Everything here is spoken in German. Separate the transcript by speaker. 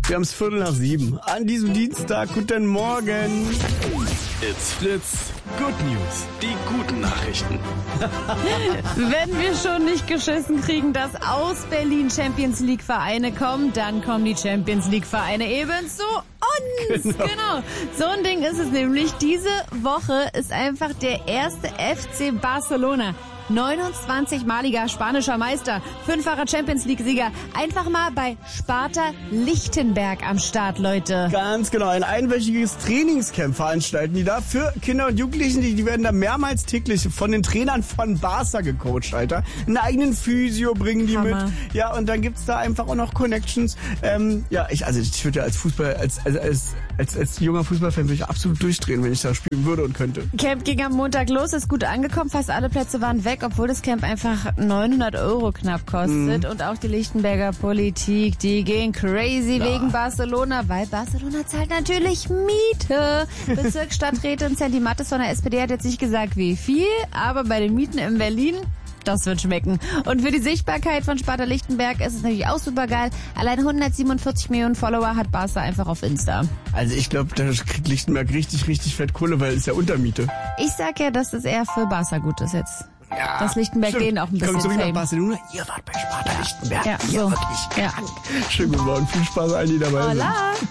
Speaker 1: Wir haben es 6:15 an diesem Dienstag. Guten Morgen.
Speaker 2: It's Fritz. Good News. Die guten Nachrichten.
Speaker 3: Wenn wir schon nicht geschissen kriegen, dass aus Berlin Champions League Vereine kommen, dann kommen die Champions League Vereine eben zu uns. Genau. So ein Ding ist es nämlich. Diese Woche ist einfach der erste FC Barcelona. 29-maliger spanischer Meister, 5-facher Champions-League-Sieger. Einfach mal bei Sparta Lichtenberg am Start, Leute.
Speaker 1: Ganz genau, ein einwöchiges Trainingscamp veranstalten die da für Kinder und Jugendlichen. Die werden da mehrmals täglich von den Trainern von Barca gecoacht, Alter. Einen eigenen Physio bringen die
Speaker 3: Hammer.
Speaker 1: mit. Ja, und dann gibt's da einfach auch noch Connections. Ich würde ja als junger Fußballfan würde ich absolut durchdrehen, wenn ich da spielen würde und könnte.
Speaker 3: Camp ging am Montag los, ist gut angekommen, fast alle Plätze waren weg, obwohl das Camp einfach 900 € knapp kostet. Und auch die Lichtenberger Politik, die gehen crazy wegen Barcelona, weil Barcelona zahlt natürlich Miete. Bezirksstadträtin Sandy Mattes von der SPD hat jetzt nicht gesagt, wie viel, aber bei den Mieten in Berlin, das wird schmecken. Und für die Sichtbarkeit von Sparta Lichtenberg ist es natürlich auch super geil. Allein 147 Millionen Follower hat Barca einfach auf Insta.
Speaker 1: Also ich glaube, da kriegt Lichtenberg richtig, richtig fett Kohle, weil es ist ja Untermiete.
Speaker 3: Ich sag ja, dass das eher für Barca gut ist jetzt.
Speaker 1: Ja,
Speaker 3: dass Lichtenberg
Speaker 1: stimmt.
Speaker 3: denen auch ein bisschen
Speaker 1: Kommt zurück nach
Speaker 3: Fame.
Speaker 1: Barcelona. Ihr wart bei Sparta Lichtenberg.
Speaker 3: Ja,
Speaker 1: Ihr
Speaker 3: so.
Speaker 1: wirklich
Speaker 3: Ja.
Speaker 1: krank. Schönen guten Morgen. Viel Spaß allen, die dabei sind.
Speaker 3: Hola.